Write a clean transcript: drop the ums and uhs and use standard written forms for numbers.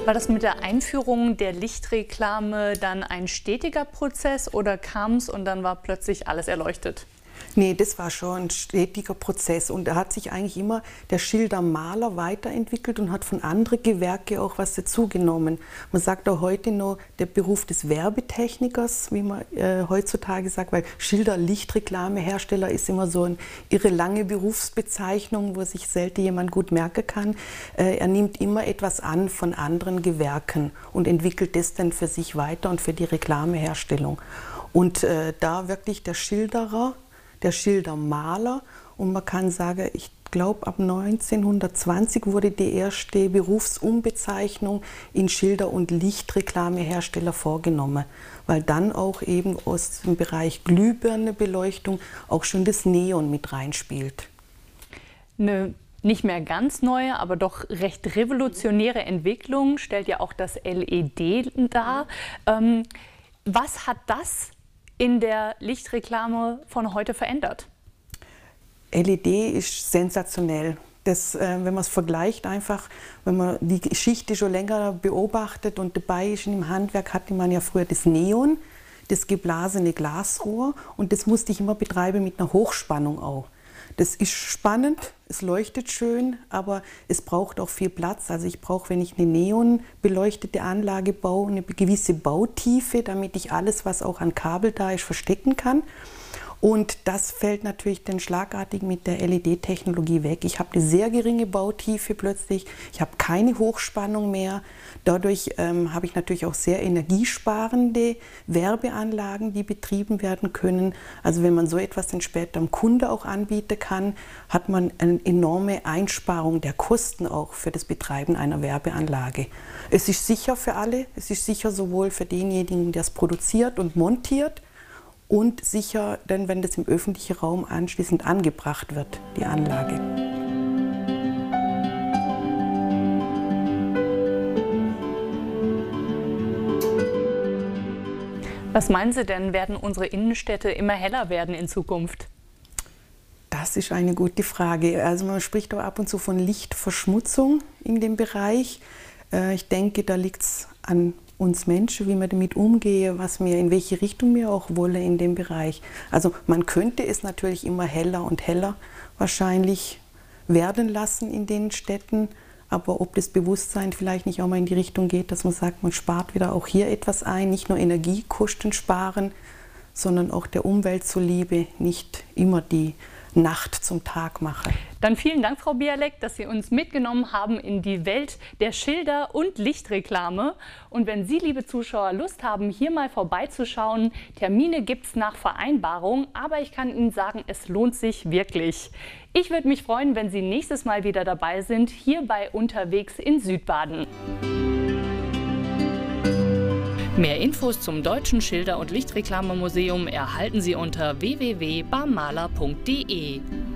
War das mit der Einführung der Lichtreklame dann ein stetiger Prozess oder kam es und dann war plötzlich alles erleuchtet? Nee, das war schon ein stetiger Prozess und da hat sich eigentlich immer der Schildermaler weiterentwickelt und hat von anderen Gewerken auch was dazugenommen. Man sagt auch heute noch der Beruf des Werbetechnikers, wie man heutzutage sagt, weil Schilder-Lichtreklamehersteller ist immer so eine irre lange Berufsbezeichnung, wo sich selten jemand gut merken kann. Er nimmt immer etwas an von anderen Gewerken und entwickelt das dann für sich weiter und für die Reklameherstellung. Und da wirklich der Schilderer, der Schildermaler, und man kann sagen, ich glaube ab 1920 wurde die erste Berufsumbezeichnung in Schilder- und Lichtreklamehersteller vorgenommen, weil dann auch eben aus dem Bereich Glühbirnebeleuchtung auch schon das Neon mit reinspielt. Eine nicht mehr ganz neue, aber doch recht revolutionäre Entwicklung stellt ja auch das LED dar. Was hat das in der Lichtreklame von heute verändert? LED ist sensationell. Das, wenn man es vergleicht, einfach, wenn man die Geschichte schon länger beobachtet und dabei ist im Handwerk, hatte man ja früher das Neon, das geblasene Glasrohr, und das musste ich immer betreiben mit einer Hochspannung auch. Das ist spannend, es leuchtet schön, aber es braucht auch viel Platz. Also ich brauche, wenn ich eine neonbeleuchtete Anlage baue, eine gewisse Bautiefe, damit ich alles, was auch an Kabel da ist, verstecken kann. Und das fällt natürlich dann schlagartig mit der LED-Technologie weg. Ich habe eine sehr geringe Bautiefe plötzlich, ich habe keine Hochspannung mehr. Dadurch habe ich natürlich auch sehr energiesparende Werbeanlagen, die betrieben werden können. Also wenn man so etwas dann später am Kunde auch anbieten kann, hat man eine enorme Einsparung der Kosten auch für das Betreiben einer Werbeanlage. Es ist sicher für alle, es ist sicher sowohl für denjenigen, der es produziert und montiert, und sicher, denn wenn das im öffentlichen Raum anschließend angebracht wird, die Anlage. Was meinen Sie denn, werden unsere Innenstädte immer heller werden in Zukunft? Das ist eine gute Frage. Also man spricht auch ab und zu von Lichtverschmutzung in dem Bereich. Ich denke, da liegt es an uns Menschen, wie wir damit umgehen, in welche Richtung wir auch wollen in dem Bereich. Also man könnte es natürlich immer heller und heller wahrscheinlich werden lassen in den Städten, aber ob das Bewusstsein vielleicht nicht auch mal in die Richtung geht, dass man sagt, man spart wieder auch hier etwas ein, nicht nur Energiekosten sparen, sondern auch der Umwelt zuliebe nicht immer die Nacht zum Tag mache. Dann vielen Dank, Frau Bialek, dass Sie uns mitgenommen haben in die Welt der Schilder- und Lichtreklame. Und wenn Sie, liebe Zuschauer, Lust haben, hier mal vorbeizuschauen, Termine gibt es nach Vereinbarung, aber ich kann Ihnen sagen, es lohnt sich wirklich. Ich würde mich freuen, wenn Sie nächstes Mal wieder dabei sind, hier bei Unterwegs in Südbaden. Mehr Infos zum Deutschen Schilder- und Lichtreklamemuseum erhalten Sie unter www.barmaler.de.